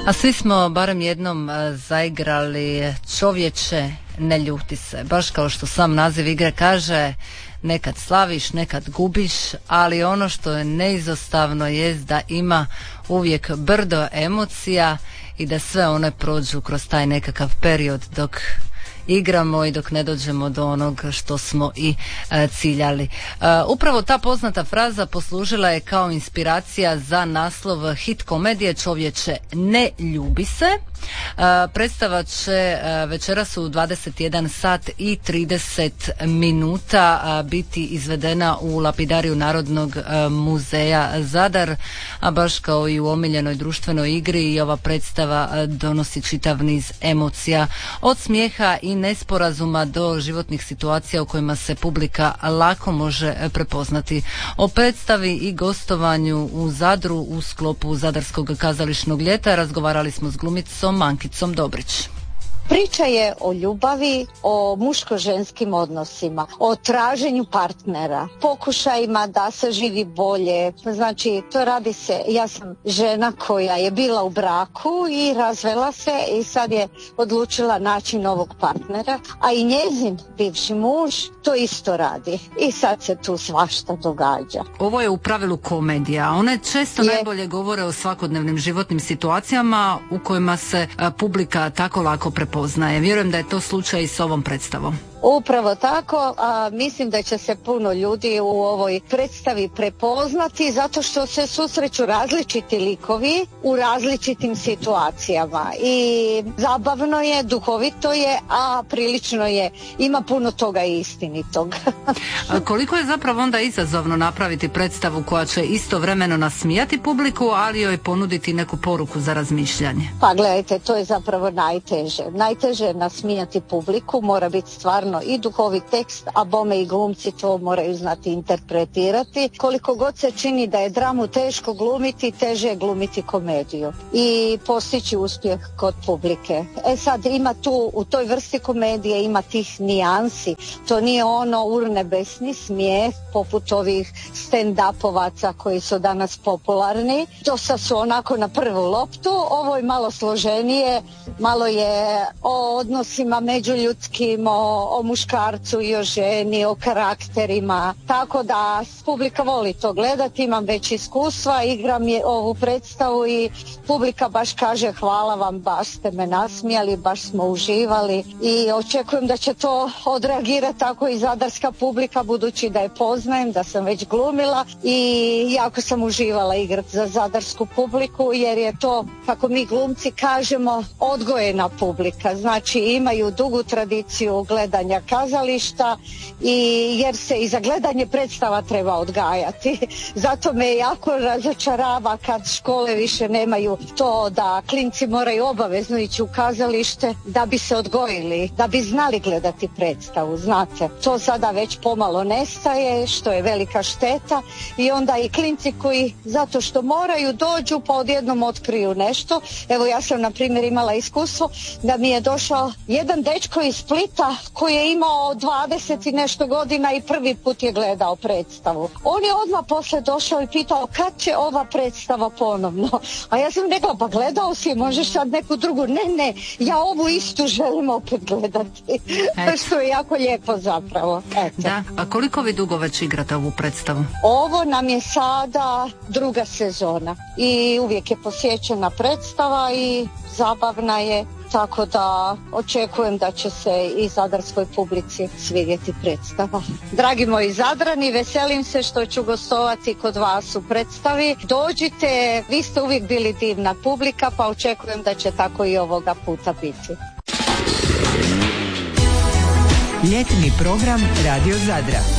A svi smo barem jednom zaigrali Čovječe, ne ljuti se. Baš kao što sam naziv igre kaže, nekad slaviš, nekad gubiš, ali ono što je neizostavno jest da ima uvijek brdo emocija i da sve one prođu kroz taj nekakav period dok igramo i dok ne dođemo do onog što smo i ciljali. Upravo ta poznata fraza poslužila je kao inspiracija za naslov hit komedije Čovječe, ne ljubi se. Predstava će večeras u 21 sat i 30 minuta biti izvedena u lapidariju Narodnog muzeja Zadar, a baš kao i u omiljenoj društvenoj igri i ova predstava donosi čitav niz emocija, od smijeha i nesporazuma do životnih situacija u kojima se publika lako može prepoznati. O predstavi i gostovanju u Zadru u sklopu Zadarskog kazališnog ljeta razgovarali smo s glumicom Ankicom Dobrić. Priča je o ljubavi, o muško-ženskim odnosima, o traženju partnera, pokušajima da se živi bolje. Znači, to radi se, ja sam žena koja je bila u braku i razvela se i sad je odlučila naći novog partnera, a i njezin bivši muž to isto radi. I sad se tu svašta događa. Ovo je u pravilu komedija. One često najbolje govore o svakodnevnim životnim situacijama u kojima se publika tako lako prepoznaje. Vjerujem da je to slučaj i s ovom predstavom. Upravo tako, a mislim da će se puno ljudi u ovoj predstavi prepoznati zato što se susreću različiti likovi u različitim situacijama i zabavno je, duhovito je, a prilično je, ima puno toga istinitog. Koliko je zapravo onda izazovno napraviti predstavu koja će istovremeno nasmijati publiku, ali joj ponuditi neku poruku za razmišljanje? Pa gledajte, to je zapravo najteže. Najteže je nasmijati publiku, mora biti stvarno i duhovit tekst, a bome i glumci to moraju znati interpretirati. Koliko god se čini da je dramu teško glumiti, teže je glumiti komediju i postići uspjeh kod publike. Sad ima tu, u toj vrsti komedije ima tih nijansi. To nije ono urnebesni smijeh poput ovih stand-upovaca koji su danas popularni. To sad su onako na prvu loptu. Ovo je malo složenije, malo je o odnosima međuljudskim, o muškarcu i o ženi, o karakterima, tako da publika voli to gledati, imam već iskustva, igram je ovu predstavu i publika baš kaže hvala vam, baš ste me nasmijali, baš smo uživali i očekujem da će to odreagirati tako i zadarska publika, budući da je poznajem, da sam već glumila i jako sam uživala igrati za zadarsku publiku, jer je to, kako mi glumci kažemo, odgojena publika, znači imaju dugu tradiciju gledanja kazališta i jer se i za gledanje predstava treba odgajati. Zato me jako razočarava kad škole više nemaju to da klinci moraju obavezno ići u kazalište da bi se odgojili, da bi znali gledati predstavu, znate. To sada već pomalo nestaje, što je velika šteta i onda i klinci koji zato što moraju dođu pa odjednom otkriju nešto. Evo ja sam na primjer imala iskustvo da mi je došao jedan dečko iz Splita koji je imao 20 i nešto godina i prvi put je gledao predstavu. On je odmah posle došao i pitao kad će ova predstava ponovno. A ja sam rekla pa gledao si, možeš sad neku drugu. Ne, ja ovu istu želim opet gledati. Što je jako lijepo zapravo. Eto. Da, a koliko vi dugo već igrate ovu predstavu? Ovo nam je sada druga sezona i uvijek je posjećena predstava i zabavna je, tako da očekujem da će se i zadarskoj publici svidjeti predstava. Dragi moji Zadrani, veselim se što ću gostovati kod vas u predstavi. Dođite, vi ste uvijek bili divna publika, pa očekujem da će tako i ovoga puta biti. Ljetni program Radio Zadra.